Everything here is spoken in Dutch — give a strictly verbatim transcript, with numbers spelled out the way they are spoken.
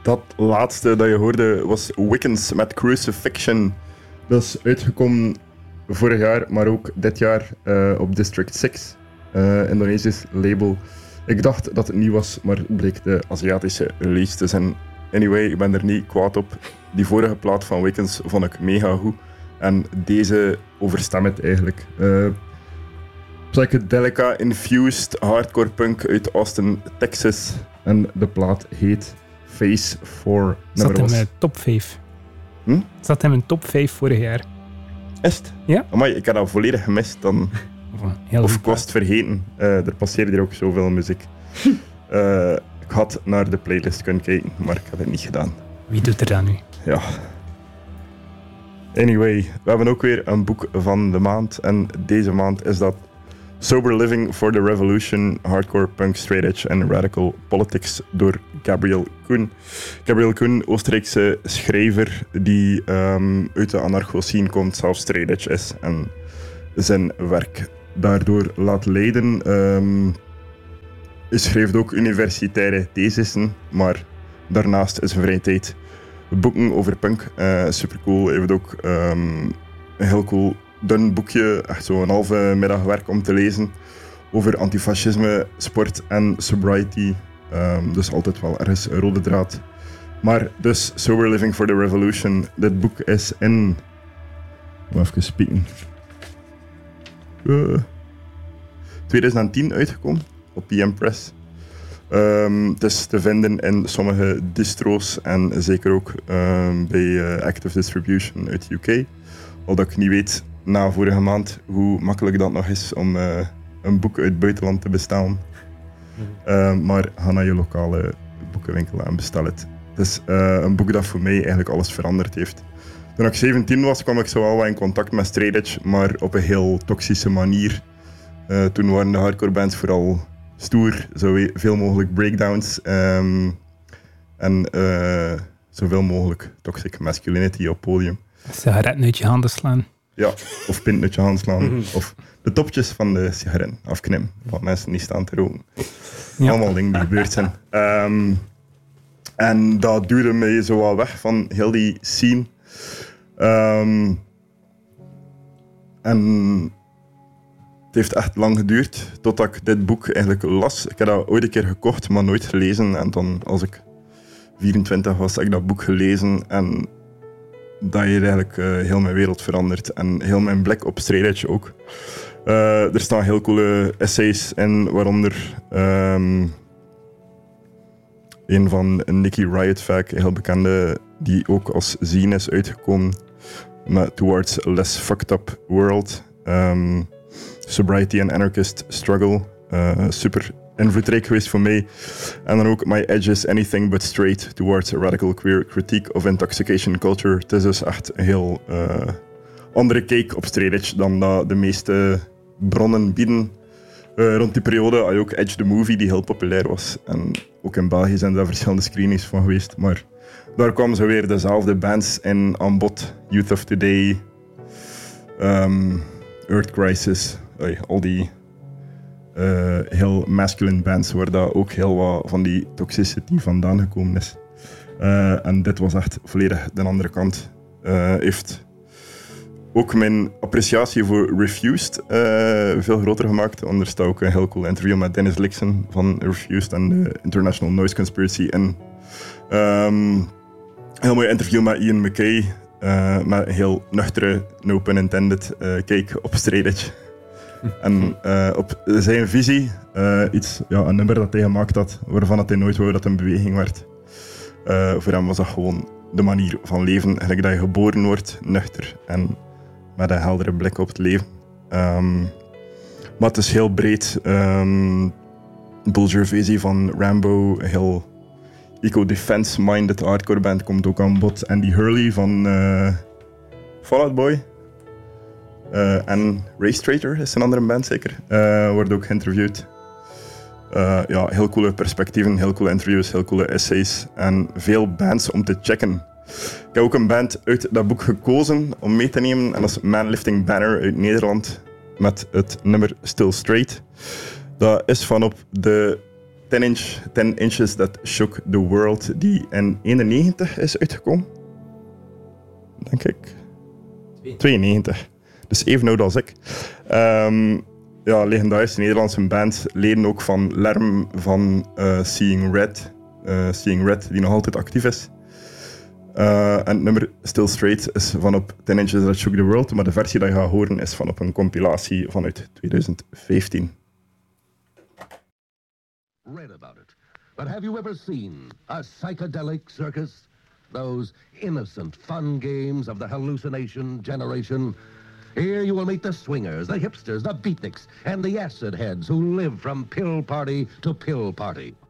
Dat laatste dat je hoorde was Wiccans met Crucifixion. Dat is uitgekomen vorig jaar, maar ook dit jaar uh, op District zes, uh, Indonesisch label. Ik dacht dat het nieuw was, maar het bleek de Aziatische release te zijn. Anyway, ik ben er niet kwaad op. Die vorige plaat van Wiccans vond ik mega goed. En deze overstemt het eigenlijk. Uh, Psychedelica Infused Hardcore Punk uit Austin, Texas. En de plaat heet Phase vier. Zat in mijn top vijf. Hm? Zat in mijn top vijf vorig jaar. Is het? Ja. Amai, ik heb dat volledig gemist dan. Heel of ik was het vergeten. Uh, er passeerde hier ook zoveel muziek. uh, ik had naar de playlist kunnen kijken, maar ik heb het niet gedaan. Wie doet er dat nu? Ja. Anyway, we hebben ook weer een boek van de maand. En deze maand is dat Sober Living for the Revolution, Hardcore Punk, Straight Edge en Radical Politics door Gabriel Kuhn. Gabriel Kuhn, Oostenrijkse schrijver die um, uit de anarcho-scene komt, zelf straight edge is en zijn werk daardoor laat leiden. Um, hij schrijft ook universitaire thesissen, maar daarnaast is zijn vrije tijd boeken over punk. Uh, supercool. Hij heeft ook um, een heel cool dun boekje, echt zo'n halve middag werk om te lezen, over antifascisme, sport en sobriety. Um, dus altijd wel ergens een rode draad. Maar dus, Sober Living for the Revolution. Dit boek is in... Even spieken. Uh, twintig tien uitgekomen op P M Press. Um, het is te vinden in sommige distro's en zeker ook um, bij uh, Active Distribution uit U K. Al dat ik niet weet na vorige maand hoe makkelijk dat nog is om uh, een boek uit het buitenland te bestellen. Uh, maar ga naar je lokale boekenwinkel en bestel het. Het is uh, een boek dat voor mij eigenlijk alles veranderd heeft. Toen ik zeventien was, kwam ik zo wel wat in contact met straight edge, maar op een heel toxische manier. Uh, toen waren de hardcore bands vooral stoer, zo veel mogelijk breakdowns um, en uh, zoveel mogelijk toxic masculinity op podium. Sigaretten uit je handen slaan. Ja, of pint uit je hand slaan. Of de topjes van de sigaretten afknippen, wat mensen niet staan te roken. Ja. Allemaal dingen die gebeurd zijn. Um, en dat duwde mij zo wel weg van heel die scene. Um, en het heeft echt lang geduurd totdat ik dit boek eigenlijk las. Ik heb dat ooit een keer gekocht, maar nooit gelezen. En dan, als ik vierentwintig was, heb ik dat boek gelezen. En dat heeft eigenlijk uh, heel mijn wereld veranderd. En heel mijn blik op straight edge ook. Uh, er staan heel coole essays in, waaronder um, een van Nicky Riot vaak, een heel bekende, die ook als zine is uitgekomen met Towards a Less Fucked Up World. Um, Sobriety and Anarchist Struggle. Uh, super invloedrijk geweest voor mij. En dan ook My Edge is Anything But Straight Towards a Radical Queer Critique of Intoxication Culture. Het is dus echt een heel uh, andere kijk op straight edge dan dat de meeste bronnen bieden. Uh, rond die periode had je ook Edge the Movie, die heel populair was. En ook in België zijn daar verschillende screenings van geweest. Maar daar kwamen ze weer dezelfde bands in aan bod. Youth of Today, um, Earth Crisis, oei, al die uh, heel masculine bands waar dat ook heel wat van die toxicity vandaan gekomen is. Uh, en dit was echt volledig de andere kant. Uh, heeft ook mijn appreciatie voor Refused uh, veel groter gemaakt. Er staat ook een heel cool interview met Dennis Lixon van Refused en de International Noise Conspiracy in. Um, een heel mooi interview met Ian MacKaye. Uh, met een heel nuchtere, no pun intended, uh, kijk op straight edge. En uh, op zijn visie, uh, iets, ja, een nummer dat hij gemaakt had, waarvan hij nooit wou dat een beweging werd. Uh, voor hem was dat gewoon de manier van leven, eigenlijk dat je geboren wordt, nuchter en met een heldere blik op het leven. Um, maar het is heel breed. Um, Bull Gervaisi van Rambo, heel eco-defense-minded hardcore band, komt ook aan bod. Andy Hurley van uh, Fall Out Boy. Uh, en Race Traitor is een andere band zeker. Uh, wordt ook geïnterviewd. Uh, ja, heel coole perspectieven, heel coole interviews, heel coole essays. En veel bands om te checken. Ik heb ook een band uit dat boek gekozen om mee te nemen. En dat is Manlifting Banner uit Nederland. Met het nummer Still Straight. Dat is van op de ten, inch, ten Inches That Shook the World, die in eenennegentig is uitgekomen. Denk ik. tweeënnegentig. Dus even oud als ik. Um, ja, legendarische Nederlandse band. Leden ook van Lerm van uh, Seeing Red. Uh, Seeing Red, die nog altijd actief is. Uh, en het nummer Still Straight is van op ten Inches That Shook the World, maar de versie die je gaat horen is van op een compilatie vanuit twintig vijftien. Read about it. But have you ever seen a psychedelic circus? Those innocent fun games of the hallucination generation? Here you will meet the swingers, the hipsters, the beatniks, and the acid heads who live from pill party to pill party.